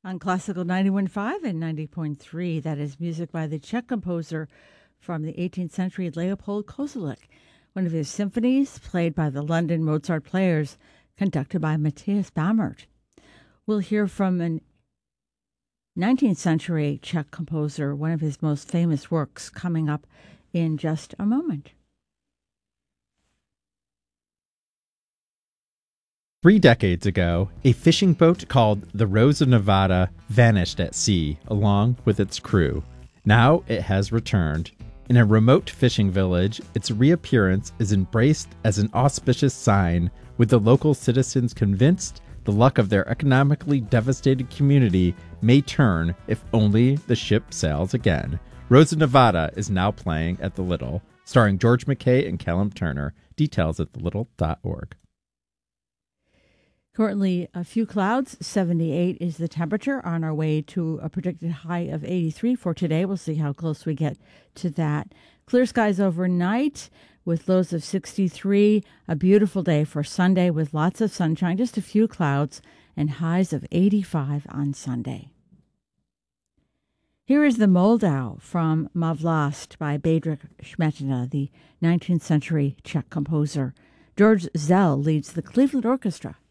On Classical 91.5 and 90.3, that is music by the Czech composer from the 18th century, Leopold Kozelik. One of his symphonies, played by the London Mozart Players, conducted by Matthias Bammert. We'll hear from an 19th century Czech composer, one of his most famous works, coming up in just a moment. 3 decades ago, a fishing boat called the Rose of Nevada vanished at sea along with its crew. Now it has returned. In a remote fishing village, its reappearance is embraced as an auspicious sign, with the local citizens convinced the luck of their economically devastated community may turn if only the ship sails again. Rose of Nevada is now playing at the Little, starring George McKay and Callum Turner. Details at thelittle.org. Currently, a few clouds, 78 is the temperature, on our way to a predicted high of 83 for today. We'll see how close we get to that. Clear skies overnight with lows of 63. A beautiful day for Sunday with lots of sunshine, just a few clouds, and highs of 85 on Sunday. Here is the Moldau from Ma Vlast by Bedřich Smetana, the 19th century Czech composer. George Zell leads the Cleveland Orchestra.